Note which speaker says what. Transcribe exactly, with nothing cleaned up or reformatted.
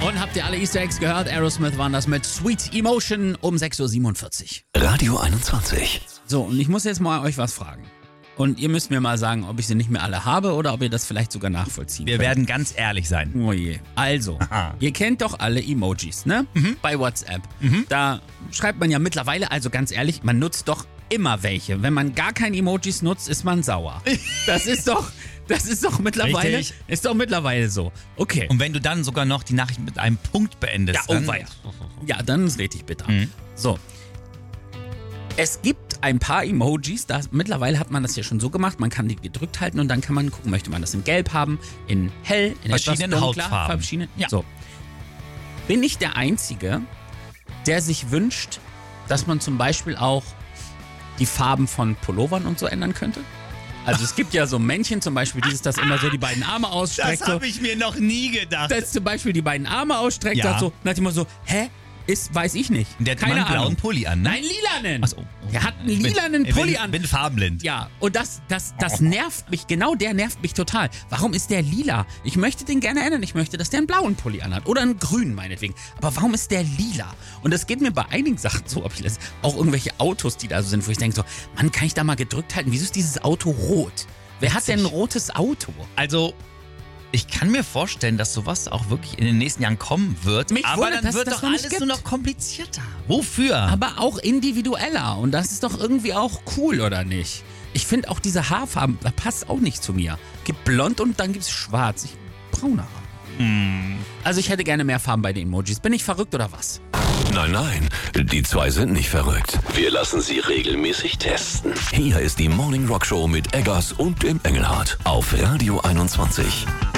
Speaker 1: Und habt ihr alle Easter Eggs gehört? Aerosmith waren das mit Sweet Emotion um sechs Uhr siebenundvierzig.
Speaker 2: Radio einundzwanzig.
Speaker 1: So, und ich muss jetzt mal euch was fragen. Und ihr müsst mir mal sagen, ob ich sie nicht mehr alle habe oder ob ihr das vielleicht sogar nachvollziehen
Speaker 3: Wir
Speaker 1: könnt.
Speaker 3: werden ganz ehrlich sein.
Speaker 1: Oh je. Also,
Speaker 3: Aha.
Speaker 1: ihr kennt doch alle Emojis, ne?
Speaker 3: Mhm.
Speaker 1: Bei WhatsApp. Mhm. Da schreibt man ja mittlerweile, also ganz ehrlich, man nutzt doch immer welche. Wenn man gar keine Emojis nutzt, ist man sauer. Das ist doch, das ist doch mittlerweile,
Speaker 3: Richtig.
Speaker 1: ist doch mittlerweile so. Okay.
Speaker 3: Und wenn du dann sogar noch die Nachricht mit einem Punkt beendest,
Speaker 1: Ja, oh
Speaker 3: dann...
Speaker 1: weia. Ja, dann ist richtig bitter.
Speaker 3: Mhm.
Speaker 1: So. Es gibt ein paar Emojis, da, mittlerweile hat man das ja schon so gemacht, man kann die gedrückt halten und dann kann man gucken, möchte man das in Gelb haben, in Hell, in
Speaker 3: Verschiedenen
Speaker 1: etwas dunkler,
Speaker 3: Hautfarben.
Speaker 1: verschiedene,
Speaker 3: Ja.
Speaker 1: So. Bin ich der Einzige, der sich wünscht, dass man zum Beispiel auch die Farben von Pullovern und so ändern könnte? Also es gibt ja so Männchen zum Beispiel, dieses, das immer so die beiden Arme ausstreckt.
Speaker 3: Das habe ich mir noch nie gedacht.
Speaker 1: So, das zum Beispiel die beiden Arme ausstreckt,
Speaker 3: Ja.
Speaker 1: sagt so, nach dem Motto so, hä? Ist, weiß ich nicht.
Speaker 3: Der hat
Speaker 1: Keine
Speaker 3: immer einen blauen
Speaker 1: Ahnung.
Speaker 3: Pulli an, ne?
Speaker 1: Nein, lilanen.
Speaker 3: Ach so.
Speaker 1: Der hat einen
Speaker 3: Ich bin-
Speaker 1: lilanen
Speaker 3: ich
Speaker 1: Pulli
Speaker 3: bin,
Speaker 1: an.
Speaker 3: bin farbenblind.
Speaker 1: Ja, und das, das, das nervt mich, genau der nervt mich total. Warum ist der lila? Ich möchte den gerne ändern. Ich möchte, dass der einen blauen Pulli anhat. Oder einen grünen meinetwegen. Aber warum ist der lila? Und das geht mir bei einigen Sachen so, ob ich das, auch irgendwelche Autos, die da so sind, wo ich denke so, Mann, kann ich da mal gedrückt halten? Wieso ist dieses Auto rot? Wer hat denn ein rotes Auto?
Speaker 3: Also, ich kann mir vorstellen, dass sowas auch wirklich in den nächsten Jahren kommen wird.
Speaker 1: Mich
Speaker 3: aber
Speaker 1: wundert,
Speaker 3: dann
Speaker 1: dass
Speaker 3: wird
Speaker 1: das
Speaker 3: doch
Speaker 1: noch nicht
Speaker 3: alles nur
Speaker 1: gibt.
Speaker 3: noch komplizierter. Wofür?
Speaker 1: Aber auch individueller. Und das ist doch irgendwie auch cool, oder nicht? Ich finde auch diese Haarfarben, das passt auch nicht zu mir. Gibt blond und dann gibt's schwarz. Ich braune Haare.
Speaker 3: Hm.
Speaker 1: Also ich hätte gerne mehr Farben bei den Emojis. Bin ich verrückt oder was?
Speaker 2: Nein, nein, die zwei sind nicht verrückt. Wir lassen sie regelmäßig testen. Hier ist die Morning Rock Show mit Eggers und dem Engelhardt auf Radio einundzwanzig.